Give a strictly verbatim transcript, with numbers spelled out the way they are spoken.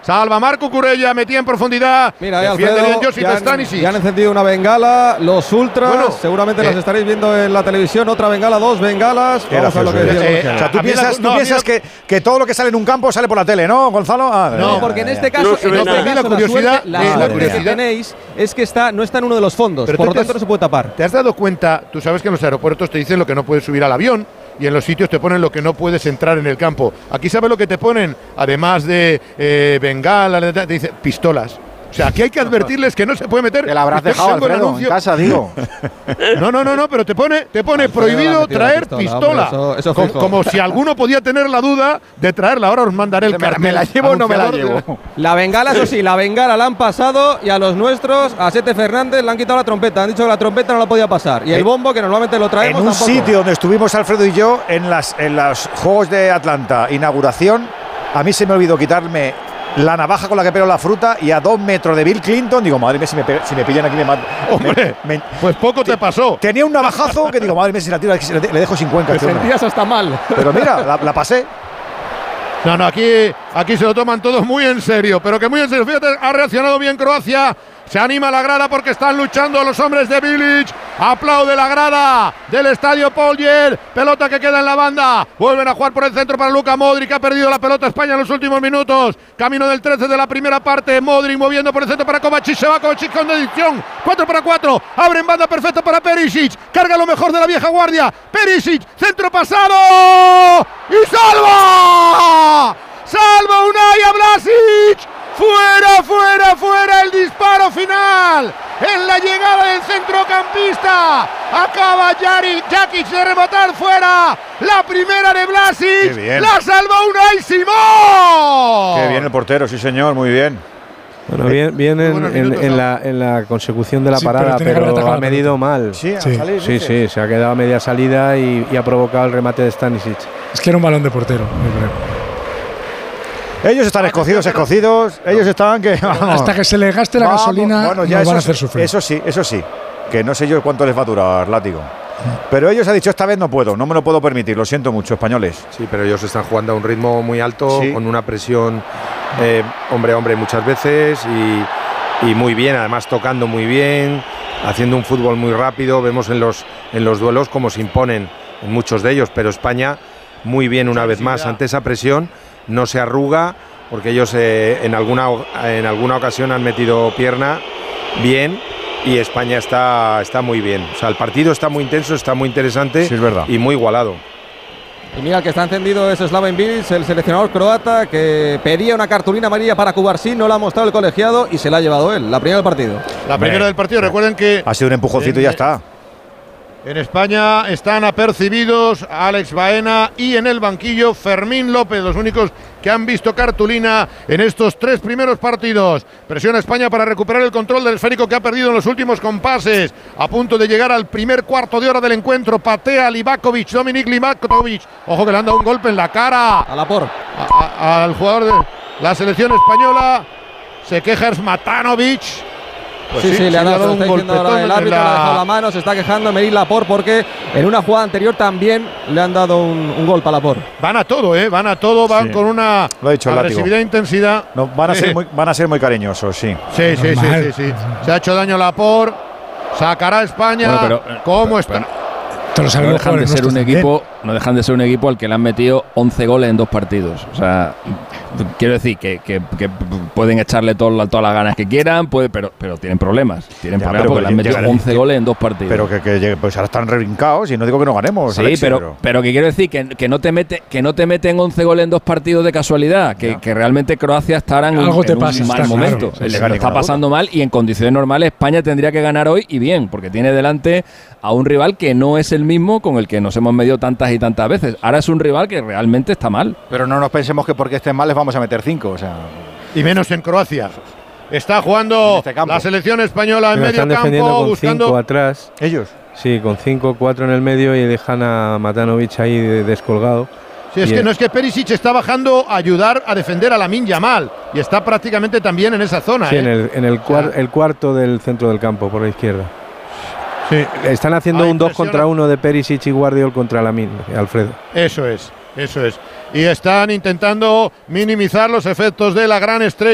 Salva Marco Curella, metía en profundidad. Mira, eh, Alfredo, ya, han, ya han encendido una bengala, los ultras. Bueno, seguramente eh, las estaréis viendo en la televisión. Otra bengala, dos bengalas. Vamos a lo que decía. Eh, o sea, tú piensas, la, no, tú piensas que, que todo lo que sale en un campo sale por la tele, ¿no, Gonzalo? Ah, no, no, porque en este caso, en este caso, la curiosidad, la suerte, la la curiosidad que tenéis es que está, no está en uno de los fondos. Por lo tanto, no se puede tapar. ¿Te has dado cuenta? Tú sabes que en los aeropuertos te dicen lo que no puedes subir al avión. Y en los sitios te ponen lo que no puedes entrar en el campo. Aquí sabes lo que te ponen, además de eh, bengala, te dicen pistolas. O sea, aquí hay que advertirles que no se puede meter. Te la habrás dejado, Alfredo, en casa, digo. No, no, no, no, pero te pone, te pone Alfredo prohibido traer pistola. pistola. Hombre, eso, eso como, como si alguno podía tener la duda de traerla. Ahora os mandaré el cartel. ¿Me la llevo o no me la llevo? La bengala, eso sí, la bengala la han pasado y a los nuestros, a Sete Fernández, le han quitado la trompeta. Han dicho que la trompeta no la podía pasar. Y el bombo, que normalmente lo traemos, en un tampoco. sitio donde estuvimos Alfredo y yo, en, las, en los Juegos de Atlanta, inauguración, a mí se me olvidó quitarme la navaja con la que pelo la fruta y a dos metros de Bill Clinton, digo, madre mía, si me, si me pillan aquí me matan. Hombre, me, pues poco te, te pasó. Tenía un navajazo que digo, madre mía, si la tiro, le, le dejo sin cuenca. Te sentías hasta mal. Pero mira, la, la pasé. No, no, aquí, aquí se lo toman todos muy en serio, pero que muy en serio. Fíjate, ha reaccionado bien Croacia. Se anima la grada porque están luchando los hombres de Bilic. Aplaude la grada del estadio Poljer. Pelota que queda en la banda. Vuelven a jugar por el centro para Luka Modric. Ha perdido la pelota España en los últimos minutos. Camino del trece de la primera parte. Modric moviendo por el centro para Kovacic. Se va Kovacic con dedición. cuatro para cuatro. Abre en banda perfecta para Perisic. Carga lo mejor de la vieja guardia. Perisic. Centro pasado. ¡Y salva! ¡Salva Unai a Vlasic! ¡Fuera, fuera, fuera! El disparo final en la llegada del centrocampista. Acaba Jari, Jakic de rematar fuera. La primera de Vlasic. La salva Unai Simón. Qué bien el portero, sí señor, muy bien. Bueno, bien, bien en, en, en, la, en la consecución de la sí, parada, pero, pero ha medido mal. Sí, sí, salir, sí, sí, se ha quedado a media salida y, y ha provocado el remate de Stanisic. Es que era un balón de portero, yo creo. Ellos están escocidos, escocidos. Ellos están que. Vamos, hasta que se les gaste la vamos, gasolina, bueno, ya nos van a hacer sufrir. Eso sí, eso sí. Que no sé yo cuánto les va a durar, látigo. Pero ellos han dicho, esta vez no puedo, no me lo puedo permitir, lo siento mucho, españoles. Sí, pero ellos están jugando a un ritmo muy alto, sí, con una presión eh, hombre a hombre muchas veces y, y muy bien, además tocando muy bien, haciendo un fútbol muy rápido. Vemos en los, en los duelos cómo se imponen en muchos de ellos, pero España muy bien una vez más ante esa presión. No se arruga porque ellos eh, en, alguna, en alguna ocasión han metido pierna bien y España está, está muy bien. O sea, el partido está muy intenso, está muy interesante, sí, es verdad, y muy igualado. Y mira, el que está encendido es Slaven Bilic, el seleccionador croata, que pedía una cartulina amarilla para Cubarsí, no la ha mostrado el colegiado y se la ha llevado él, la primera del partido. La primera del partido, recuerden que ha sido un empujoncito y ya está. En España están apercibidos Alex Baena y en el banquillo Fermín López, los únicos que han visto cartulina en estos tres primeros partidos. Presiona España para recuperar el control del esférico que ha perdido en los últimos compases. A punto de llegar al primer cuarto de hora del encuentro. Patea Livakovic, Dominik Livakovic. Ojo que le han dado un golpe en la cara. A la por. A, a, al jugador de la selección española. Se queja Smatanovic. Pues sí, sí, sí, le ha dado, dado un golpe. El árbitro la... le ha dejado la mano, se está quejando Emerick Laporte porque en una jugada anterior también le han dado un, un golpe a Laporte. Van a todo, ¿eh? Van a todo, van sí, con una lo ha dicho agresividad e intensidad. No, van, a ser muy, van a ser muy cariñosos, sí. Sí, sí, sí, sí, sí. Se ha hecho daño Laporte, sacará a España. Bueno, pero, ¿Cómo pero, está? Pero, no dejan de ser un equipo, no dejan de ser un equipo al que le han metido once goles en dos partidos. O sea, quiero decir que, que, que pueden echarle todo, todas las ganas que quieran, puede, pero, pero tienen problemas. Tienen ya, problemas porque le han metido once goles en dos partidos. Pero que, que pues ahora están rebrincados y no digo que no ganemos. Sí, Alexis, pero, pero pero que quiero decir que, que, no te mete, que no te meten once goles en dos partidos de casualidad. Que, que realmente Croacia estará en, Algo un, te en pasa, un mal momento. Claro, sí, le está pasando mal y en condiciones normales España tendría que ganar hoy y bien, porque tiene delante a un rival que no es el mismo con el que nos hemos medido tantas y tantas veces. Ahora es un rival que realmente está mal. Pero no nos pensemos que porque estén mal les vamos a meter cinco, o sea. Y menos en Croacia. Está jugando este la selección española en medio campo, con buscando cinco atrás. Ellos. Sí, con cinco cuatro en el medio y dejan a Matanovic ahí descolgado. Sí, es y que es... no es que Perisic está bajando a ayudar a defender a Lamine Yamal y está prácticamente también en esa zona. Sí, ¿eh? en el, en el, cuar, o sea, el cuarto del centro del campo, por la izquierda. Sí. Están haciendo ah, un dos contra uno de Perisic y Guardiol contra Lamine, Alfredo. Eso es, eso es. Y están intentando minimizar los efectos de la gran estrella.